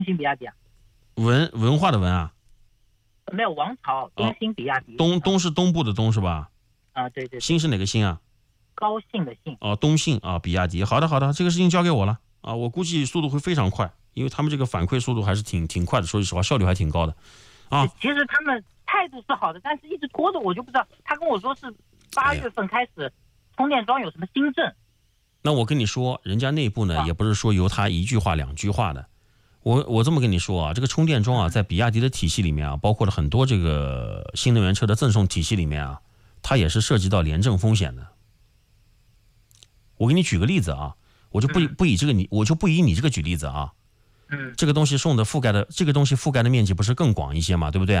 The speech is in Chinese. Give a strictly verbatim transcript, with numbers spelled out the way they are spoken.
兴比亚迪啊？ 文文化的文啊？ 没有，王朝东兴比亚迪。 东东是东部的东是吧？ 啊，对对。 兴是哪个兴啊？ 高兴的兴。 哦，东兴啊，比亚迪。好的好的，这个事情交给我了啊，我估计速度会非常快，因为他们这个反馈速度还是挺挺快的，说句实话，效率还挺高的啊。 其实他们态度是好的，但是一直拖着，我就不知道。他跟我说是八月份开始充电桩有什么新政。 那我跟你说，人家内部呢也不是说由他一句话两句话的。我我这么跟你说啊，这个充电桩啊，在比亚迪的体系里面啊，包括了很多这个新能源车的赠送体系里面啊，它也是涉及到廉政风险的。我给你举个例子啊，我就不以不以这个你，我就不以你这个举例子啊。 嗯， 这个东西送的覆盖的这个东西覆盖的面积不是更广一些嘛，对不对？